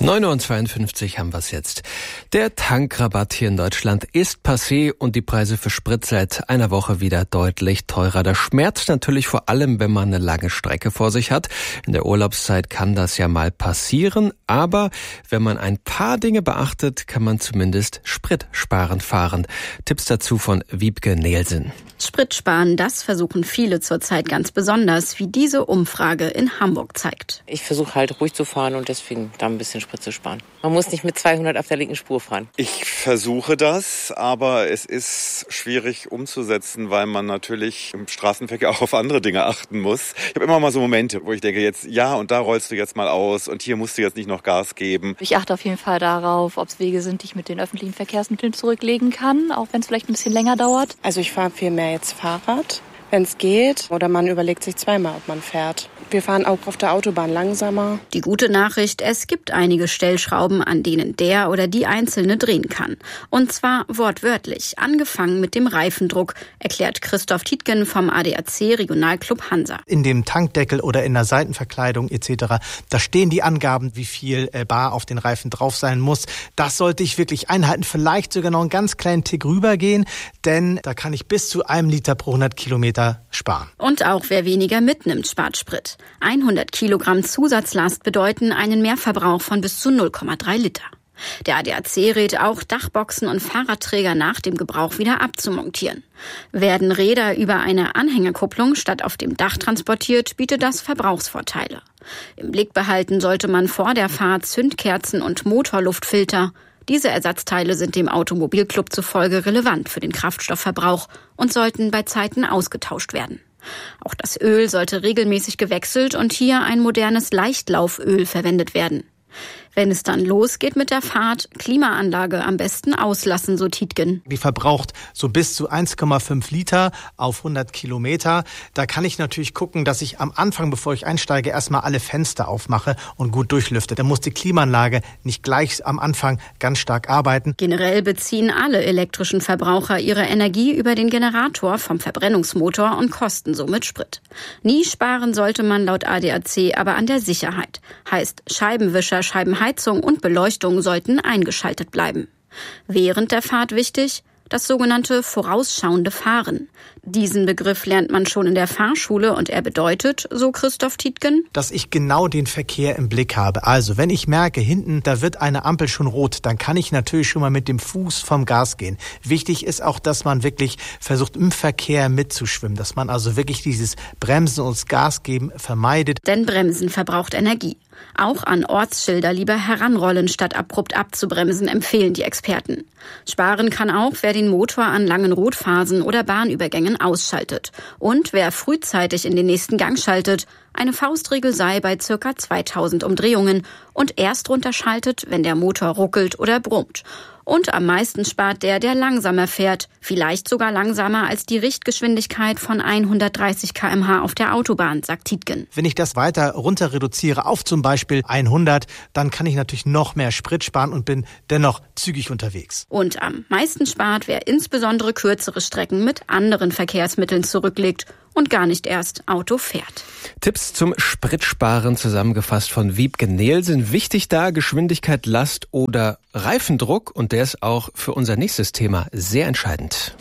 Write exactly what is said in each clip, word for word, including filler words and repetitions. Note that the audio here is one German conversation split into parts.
neun Uhr zweiundfünfzig haben wir es jetzt. Der Tankrabatt hier in Deutschland ist passé und die Preise für Sprit seit einer Woche wieder deutlich teurer. Das schmerzt natürlich vor allem, wenn man eine lange Strecke vor sich hat. In der Urlaubszeit kann das ja mal passieren, aber wenn man ein paar Dinge beachtet, kann man zumindest spritsparend fahren. Tipps dazu von Wiebke Nielsen. Sprit sparen, das versuchen viele zurzeit ganz besonders, wie diese Umfrage in Hamburg zeigt. Ich versuche halt ruhig zu fahren und deswegen da ein bisschen Sprit zu sparen. Man muss nicht mit zweihundert auf der linken Spur fahren. Ich versuche das, aber es ist schwierig umzusetzen, weil man natürlich im Straßenverkehr auch auf andere Dinge achten muss. Ich habe immer mal so Momente, wo ich denke, jetzt ja, und da rollst du jetzt mal aus und hier musst du jetzt nicht noch Gas geben. Ich achte auf jeden Fall darauf, ob es Wege sind, die ich mit den öffentlichen Verkehrsmitteln zurücklegen kann, auch wenn es vielleicht ein bisschen länger dauert. Also ich fahre viel mehr jetzt Fahrrad, wenn es geht, oder man überlegt sich zweimal, ob man fährt. Wir fahren auch auf der Autobahn langsamer. Die gute Nachricht, es gibt einige Stellschrauben, an denen der oder die Einzelne drehen kann. Und zwar wortwörtlich, angefangen mit dem Reifendruck, erklärt Christoph Tietgen vom A D A C Regionalclub Hansa. In dem Tankdeckel oder in der Seitenverkleidung et cetera, da stehen die Angaben, wie viel Bar auf den Reifen drauf sein muss. Das sollte ich wirklich einhalten, vielleicht sogar noch einen ganz kleinen Tick rübergehen, denn da kann ich bis zu einem Liter pro hundert Kilometer sparen. Und auch wer weniger mitnimmt, spart Sprit. hundert Kilogramm Zusatzlast bedeuten einen Mehrverbrauch von bis zu null Komma drei Liter. Der A D A C rät auch, Dachboxen und Fahrradträger nach dem Gebrauch wieder abzumontieren. Werden Räder über eine Anhängerkupplung statt auf dem Dach transportiert, bietet das Verbrauchsvorteile. Im Blick behalten sollte man vor der Fahrt Zündkerzen und Motorluftfilter. Diese Ersatzteile sind dem Automobilclub zufolge relevant für den Kraftstoffverbrauch und sollten bei Zeiten ausgetauscht werden. Auch das Öl sollte regelmäßig gewechselt und hier ein modernes Leichtlauföl verwendet werden. Wenn es dann losgeht mit der Fahrt, Klimaanlage am besten auslassen, so Tietgen. Die verbraucht so bis zu eins Komma fünf Liter auf hundert Kilometer. Da kann ich natürlich gucken, dass ich am Anfang, bevor ich einsteige, erstmal alle Fenster aufmache und gut durchlüfte. Da muss die Klimaanlage nicht gleich am Anfang ganz stark arbeiten. Generell beziehen alle elektrischen Verbraucher ihre Energie über den Generator vom Verbrennungsmotor und kosten somit Sprit. Nie sparen sollte man laut A D A C aber an der Sicherheit. Heißt, Scheibenwischer, Scheibenheizung und Beleuchtung sollten eingeschaltet bleiben. Während der Fahrt wichtig, das sogenannte vorausschauende Fahren. Diesen Begriff lernt man schon in der Fahrschule und er bedeutet, so Christoph Tietgen, dass ich genau den Verkehr im Blick habe. Also wenn ich merke, hinten, da wird eine Ampel schon rot, dann kann ich natürlich schon mal mit dem Fuß vom Gas gehen. Wichtig ist auch, dass man wirklich versucht, im Verkehr mitzuschwimmen, dass man also wirklich dieses Bremsen und das Gas geben vermeidet. Denn Bremsen verbraucht Energie. Auch an Ortsschilder lieber heranrollen, statt abrupt abzubremsen, empfehlen die Experten. Sparen kann auch, wer den Motor an langen Rotphasen oder Bahnübergängen ausschaltet. Und wer frühzeitig in den nächsten Gang schaltet. Eine Faustregel sei bei ca. zweitausend Umdrehungen und erst runterschaltet, wenn der Motor ruckelt oder brummt. Und am meisten spart der, der langsamer fährt, vielleicht sogar langsamer als die Richtgeschwindigkeit von hundertdreißig Kilometer pro Stunde auf der Autobahn, sagt Tietgen. Wenn ich das weiter runter reduziere auf zum Beispiel hundert, dann kann ich natürlich noch mehr Sprit sparen und bin dennoch zügig unterwegs. Und am meisten spart, wer insbesondere kürzere Strecken mit anderen Verkehrsmitteln zurücklegt und gar nicht erst Auto fährt. Tipps zum Spritsparen zusammengefasst von Wiebke Nielsen. Wichtig da Geschwindigkeit, Last oder Reifendruck und der ist auch für unser nächstes Thema sehr entscheidend.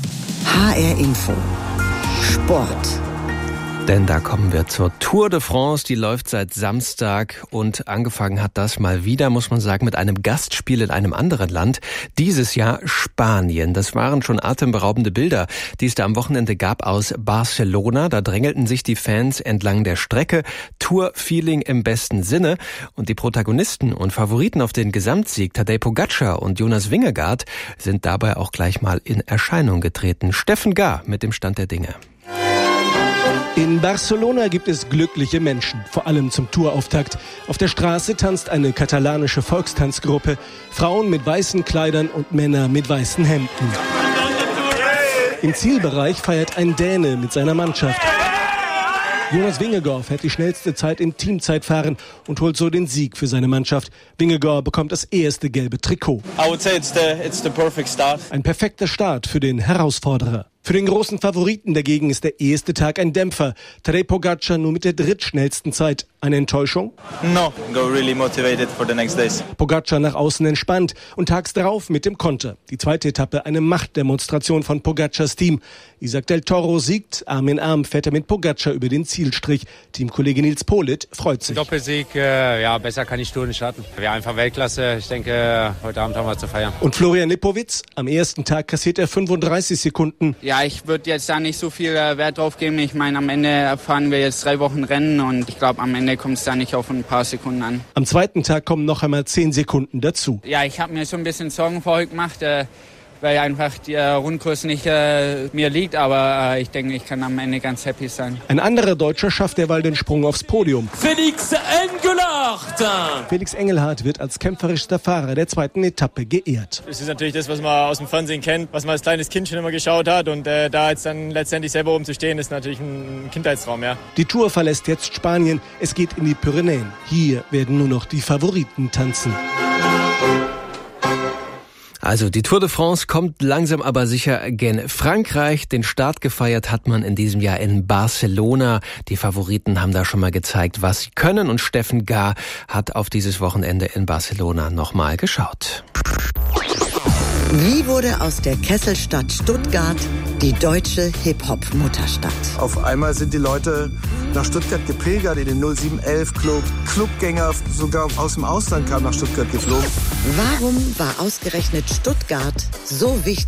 H R Info Sport. Denn da kommen wir zur Tour de France, die läuft seit Samstag und angefangen hat das mal wieder, muss man sagen, mit einem Gastspiel in einem anderen Land. Dieses Jahr Spanien. Das waren schon atemberaubende Bilder, die es da am Wochenende gab aus Barcelona. Da drängelten sich die Fans entlang der Strecke. Tour-Feeling im besten Sinne. Und die Protagonisten und Favoriten auf den Gesamtsieg, Tadej Pogacar und Jonas Vingegaard, sind dabei auch gleich mal in Erscheinung getreten. Steffen Gahr mit dem Stand der Dinge. In Barcelona gibt es glückliche Menschen, vor allem zum Tourauftakt. Auf der Straße tanzt eine katalanische Volkstanzgruppe, Frauen mit weißen Kleidern und Männer mit weißen Hemden. Im Zielbereich feiert ein Däne mit seiner Mannschaft. Jonas Vingegaard fährt die schnellste Zeit im Teamzeitfahren und holt so den Sieg für seine Mannschaft. Vingegaard bekommt das erste gelbe Trikot. I would say it's the, it's the perfect start. Ein perfekter Start für den Herausforderer. Für den großen Favoriten dagegen ist der erste Tag ein Dämpfer. Tadej Pogačar nur mit der drittschnellsten Zeit. Eine Enttäuschung? No, go really motivated for the next days. Pogačar nach außen entspannt und tags darauf mit dem Konter. Die zweite Etappe eine Machtdemonstration von Pogačars Team. Isaac del Toro siegt, Arm in Arm fährt er mit Pogačar über den Zielstrich. Teamkollege Nils Politt freut sich. Doppelsieg, äh, ja, besser kann ich Tour nicht starten. Wir einfach Weltklasse. Ich denke, heute Abend haben wir zu feiern. Und Florian Lipowitz, am ersten Tag kassiert er fünfunddreißig Sekunden. Ja, ich würde jetzt da nicht so viel äh, Wert drauf geben. Ich meine, am Ende fahren wir jetzt drei Wochen Rennen und ich glaube, am Ende kommt es da nicht auf ein paar Sekunden an. Am zweiten Tag kommen noch einmal zehn Sekunden dazu. Ja, ich habe mir schon ein bisschen Sorgen vor heute gemacht, äh, weil einfach der Rundkurs nicht äh, mir liegt, aber äh, ich denke, ich kann am Ende ganz happy sein. Ein anderer Deutscher schafft derweil den Sprung aufs Podium. Felix Engelhardt! Felix Engelhardt wird als kämpferischster Fahrer der zweiten Etappe geehrt. Das ist natürlich das, was man aus dem Fernsehen kennt, was man als kleines Kind schon immer geschaut hat und äh, da jetzt dann letztendlich selber oben zu stehen, ist natürlich ein Kindheitstraum, ja. Die Tour verlässt jetzt Spanien, es geht in die Pyrenäen. Hier werden nur noch die Favoriten tanzen. Also die Tour de France kommt langsam aber sicher gen Frankreich. Den Start gefeiert hat man in diesem Jahr in Barcelona. Die Favoriten haben da schon mal gezeigt, was sie können. Und Steffen Gahr hat auf dieses Wochenende in Barcelona nochmal geschaut. Wie wurde aus der Kesselstadt Stuttgart die deutsche Hip-Hop-Mutterstadt? Auf einmal sind die Leute nach Stuttgart gepilgert in den null sieben elf Club. Clubgänger sogar aus dem Ausland kamen nach Stuttgart geflogen. Warum war ausgerechnet Stuttgart so wichtig